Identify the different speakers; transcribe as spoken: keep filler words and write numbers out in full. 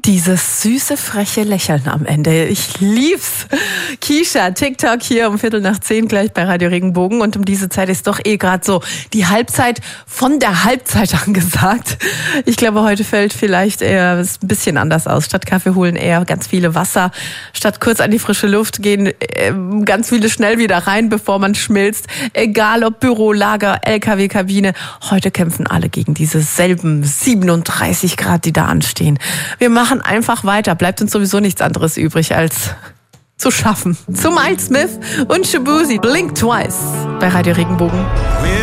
Speaker 1: Dieses süße, freche Lächeln am Ende. Ich lieb's. Keisha, TikTok hier um Viertel nach zehn gleich bei Radio Regenbogen. Und um diese Zeit ist doch eh gerade so die Halbzeit von der Halbzeit angesagt. Ich glaube, heute fällt vielleicht eher ein bisschen anders aus. Statt Kaffee holen eher ganz viele Wasser. Statt kurz an die frische Luft gehen, ganz viele schnell wieder rein, bevor man schmilzt. Egal ob Büro, Lager, L K W-Kabine. Heute kämpfen alle gegen diese selben siebenunddreißig Grad, die da anstehen. Wir machen einfach weiter. Bleibt uns sowieso nichts anderes übrig, als zu schaffen. Zu Miles Smith und Shaboozey. Blink Twice bei Radio Regenbogen.